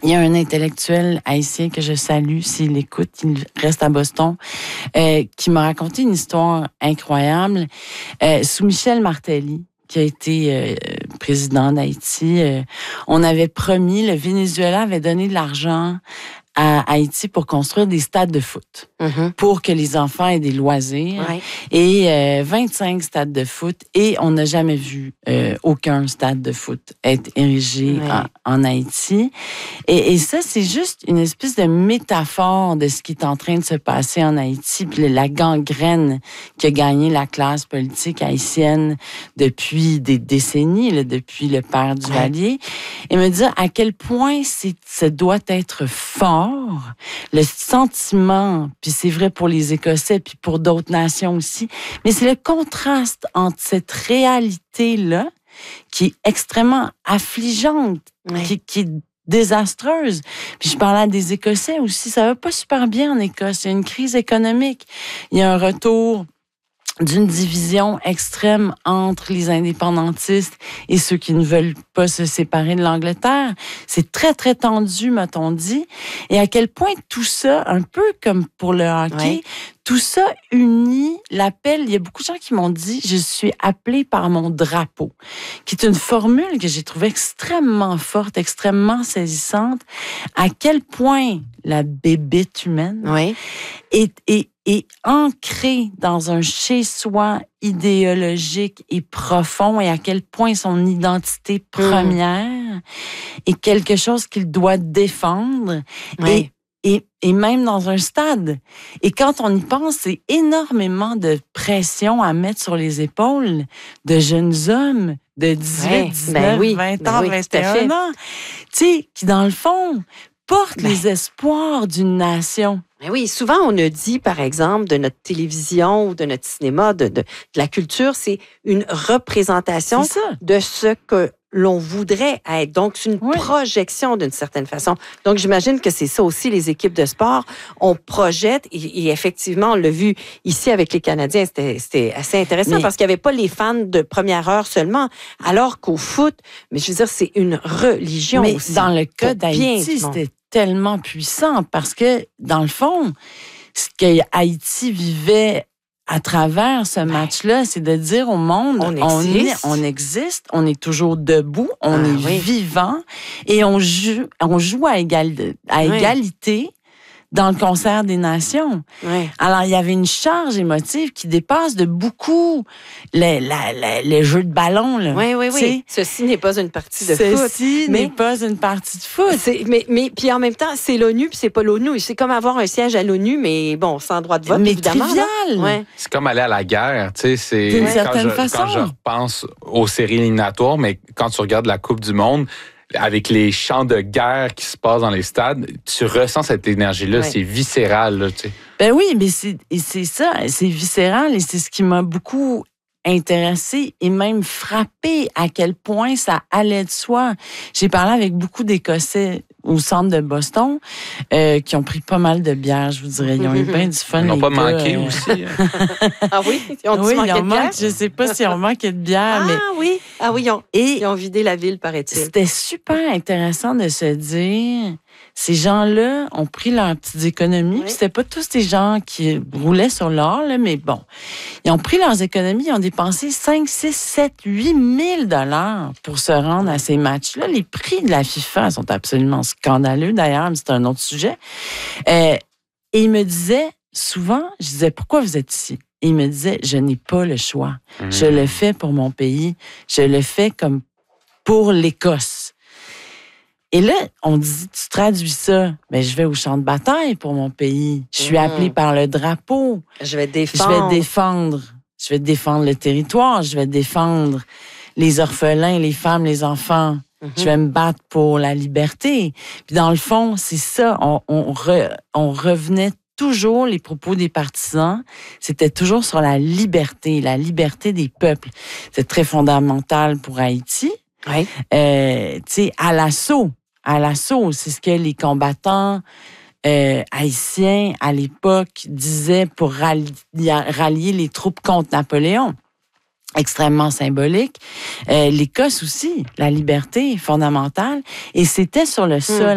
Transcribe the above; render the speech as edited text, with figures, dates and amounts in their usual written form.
Il y a un intellectuel haïtien que je salue, s'il écoute, il reste à Boston, qui m'a raconté une histoire incroyable. Sous Michel Martelly, qui a été président d'Haïti, on avait promis, le Venezuela avait donné de l'argent à Haïti pour construire des stades de foot, pour que les enfants aient des loisirs. Ouais. Et 25 stades de foot. Et on n'a jamais vu aucun stade de foot être érigé en Haïti. Et ça, c'est juste une espèce de métaphore de ce qui est en train de se passer en Haïti, puis la gangrène qui a gagné la classe politique haïtienne depuis des décennies, là, depuis le père Duvalier. Et me dire à quel point ça doit être fort, le sentiment, puis c'est vrai pour les Écossais, puis pour d'autres nations aussi, mais c'est le contraste entre cette réalité-là, qui est extrêmement affligeante, qui est désastreuse. Puis je parlais à des Écossais aussi, ça va pas super bien en Écosse, il y a une crise économique, il y a un retour d'une division extrême entre les indépendantistes et ceux qui ne veulent pas se séparer de l'Angleterre. C'est très, très tendu, m'a-t-on dit. Et à quel point tout ça, un peu comme pour le hockey, tout ça unit l'appel. Il y a beaucoup de gens qui m'ont dit « Je suis appelé par mon drapeau », qui est une formule que j'ai trouvée extrêmement forte, extrêmement saisissante. À quel point la bébête humaine est ancrée dans un chez-soi idéologique et profond, et à quel point son identité première est quelque chose qu'il doit défendre. Et même dans un stade. Et quand on y pense, c'est énormément de pression à mettre sur les épaules de jeunes hommes de 18, 19, 20 ans, 21 ans, tu sais, qui dans le fond portent les espoirs d'une nation. Mais oui, souvent on a dit, par exemple, de notre télévision ou de notre cinéma, de la culture, c'est une représentation de ce que l'on voudrait être. Donc, c'est une projection d'une certaine façon. Donc, j'imagine que c'est ça aussi, les équipes de sport. On projette, et effectivement, on l'a vu ici avec les Canadiens, c'était assez intéressant parce qu'il n'y avait pas les fans de première heure seulement, alors qu'au foot, mais je veux dire, c'est une religion aussi. Mais dans le cas d'Haïti, c'était tellement puissant parce que, dans le fond, ce que Haïti vivait à travers ce match-là, c'est de dire au monde, on existe, on est toujours debout, on est vivant et on joue à égalité dans le concert des nations. Alors, il y avait une charge émotive qui dépasse de beaucoup les jeux de ballon. Là. Oui. Ceci n'est pas une partie de foot. Ceci n'est pas une partie de foot. Mais puis en même temps, c'est l'ONU, puis c'est pas l'ONU. C'est comme avoir un siège à l'ONU, mais bon, sans droit de vote, évidemment. Trivial. C'est comme aller à la guerre. Tu sais, d'une certaine façon. Quand je repense aux séries éliminatoires, mais quand tu regardes la Coupe du Monde, avec les chants de guerre qui se passent dans les stades, tu ressens cette énergie-là, c'est viscéral. Là, tu sais. Ben oui, mais c'est ça, c'est viscéral et c'est ce qui m'a beaucoup intéressée et même frappée à quel point ça allait de soi. J'ai parlé avec beaucoup d'Écossais au centre de Boston qui ont pris pas mal de bière, je vous dirais. Ils ont eu bien du fun. Ils n'ont pas manqué aussi. Ah oui? Ils ont manqué de bière? Je ne sais pas s'ils ont manqué de bière. Ils ont vidé la ville, paraît-il. C'était super intéressant de se dire... Ces gens-là ont pris leurs petites économies. Puis c'était pas tous des gens qui roulaient sur l'or, là, mais bon. Ils ont pris leurs économies, ils ont dépensé 5, 6, 7, 8 000 $ pour se rendre à ces matchs-là. Les prix de la FIFA sont absolument scandaleux, d'ailleurs, mais c'est un autre sujet. Et ils me disaient, souvent, je disais, pourquoi vous êtes ici? Et ils me disaient, je n'ai pas le choix. Je le fais pour mon pays. Je le fais comme pour l'Écosse. Et là, on dit, tu traduis ça, mais je vais au champ de bataille pour mon pays. Je suis appelée par le drapeau. Je vais défendre le territoire. Je vais défendre les orphelins, les femmes, les enfants. Je vais me battre pour la liberté. Puis dans le fond, c'est ça. On revenait toujours, les propos des partisans, c'était toujours sur la liberté des peuples. C'est très fondamental pour Haïti. Tu sais, à l'assaut, c'est ce que les combattants haïtiens à l'époque disaient pour rallier les troupes contre Napoléon. Extrêmement symbolique. L'Écosse aussi, la liberté fondamentale. Et c'était sur le sol